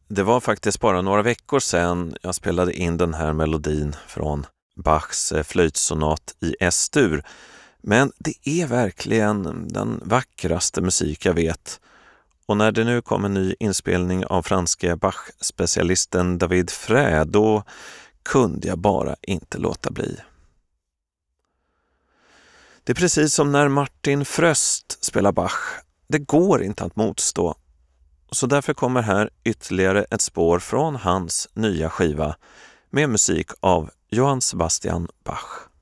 Det var faktiskt bara några veckor sedan jag spelade in den här melodin från Bachs flöjtsonat i S-dur. Men det är verkligen den vackraste musik jag vet. Och när det nu kom en ny inspelning av franska Bach-specialisten David Frey, då kunde jag bara inte låta bli. Det är precis som när Martin Fröst spelar Bach. Det går inte att motstå. Så därför kommer här ytterligare ett spår från hans nya skiva med musik av Johann Sebastian Bach.